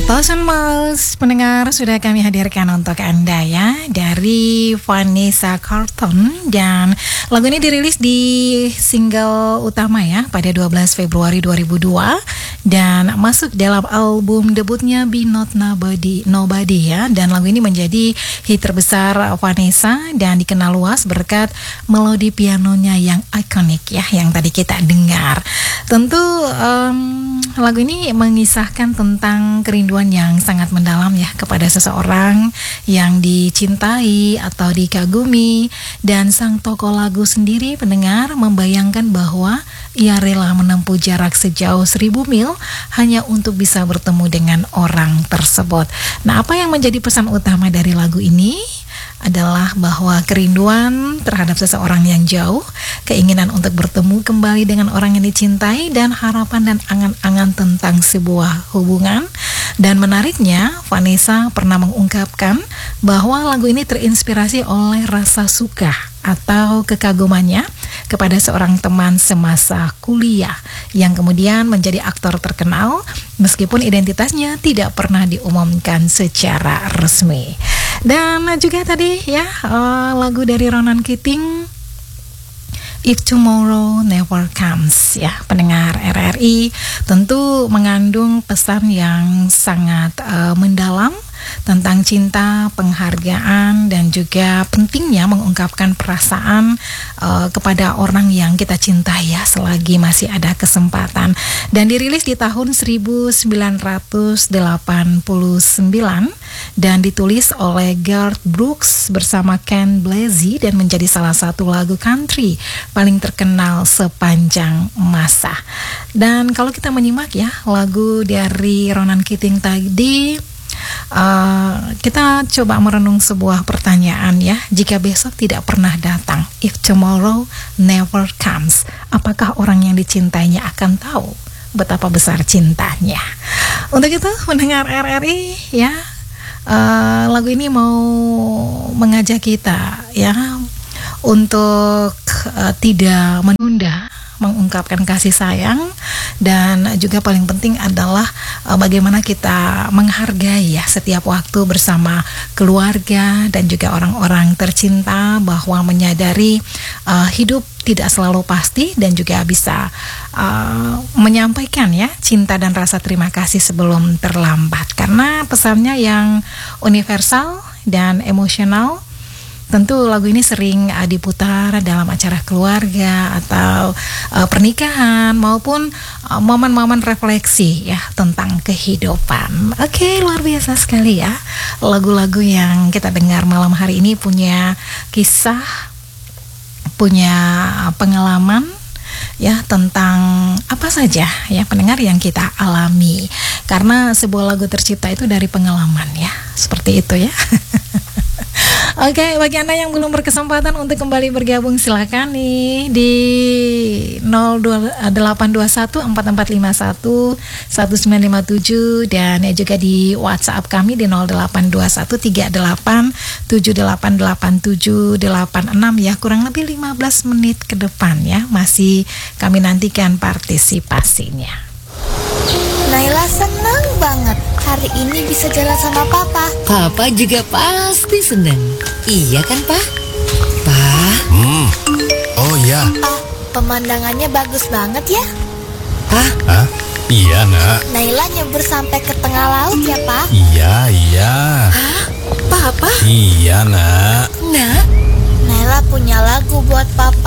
Thousand Miles pendengar sudah kami hadirkan untuk Anda ya, dari Vanessa Carlton, dan lagu ini dirilis di single utama ya pada 12 Februari 2002 dan masuk dalam album debutnya Be Not Nobody ya, dan lagu ini menjadi hit terbesar Vanessa dan dikenal luas berkat melodi pianonya yang ikonik ya yang tadi kita dengar. Tentu lagu ini mengisahkan tentang kerinduan yang sangat mendalam ya kepada seseorang yang dicintai atau dikagumi, dan sang tokoh lagu sendiri pendengar membayangkan bahwa ia rela menempuh jarak sejauh 1000 mil hanya untuk bisa bertemu dengan orang tersebut. Nah, apa yang menjadi pesan utama dari lagu ini adalah bahwa kerinduan terhadap seseorang yang jauh, keinginan untuk bertemu kembali dengan orang yang dicintai, dan harapan dan angan-angan tentang sebuah hubungan. Dan menariknya, Vanessa pernah mengungkapkan bahwa lagu ini terinspirasi oleh rasa suka atau kekagumannya kepada seorang teman semasa kuliah yang kemudian menjadi aktor terkenal meskipun identitasnya tidak pernah diumumkan secara resmi. Dan juga tadi ya lagu dari Ronan Keating, If Tomorrow Never Comes ya pendengar RRI, tentu mengandung pesan yang sangat mendalam tentang cinta, penghargaan, dan juga pentingnya mengungkapkan perasaan kepada orang yang kita cintai ya selagi masih ada kesempatan. Dan dirilis di tahun 1989 dan ditulis oleh Garth Brooks bersama Ken Blasey dan menjadi salah satu lagu country paling terkenal sepanjang masa. Dan kalau kita menyimak ya lagu dari Ronan Keating tadi, kita coba merenung sebuah pertanyaan ya. Jika besok tidak pernah datang, if tomorrow never comes, apakah orang yang dicintainya akan tahu betapa besar cintanya? Untuk itu mendengar RRI ya, lagu ini mau mengajak kita ya untuk tidak menunda mengungkapkan kasih sayang, dan juga paling penting adalah bagaimana kita menghargai ya setiap waktu bersama keluarga dan juga orang-orang tercinta, bahwa menyadari hidup tidak selalu pasti dan juga bisa menyampaikan ya cinta dan rasa terima kasih sebelum terlambat, karena pesannya yang universal dan emosional. Tentu lagu ini sering diputar dalam acara keluarga atau pernikahan maupun momen-momen refleksi ya tentang kehidupan. Oke, luar biasa sekali ya. Lagu-lagu yang kita dengar malam hari ini punya kisah, punya pengalaman ya tentang apa saja ya pendengar yang kita alami. Karena sebuah lagu tercipta itu dari pengalaman ya. Seperti itu ya. Oke, bagi Anda yang belum berkesempatan untuk kembali bergabung, silakan nih di 0821 4451 1957 dan juga di WhatsApp kami di 0821 38 788786 ya. Kurang lebih 15 menit ke depan ya, masih kami nantikan partisipasinya. Naila senang banget hari ini bisa jalan sama Papa. Papa juga pasti senang. Iya kan, Pak? Pak? Oh ya. Pemandangannya bagus banget ya. Pak? Hah? Iya, Nak. Naila nyebur sampai ke tengah laut ya, Pak. Iya. Hah? Papa? Iya, Nak. Nak? Naila punya lagu buat Papa.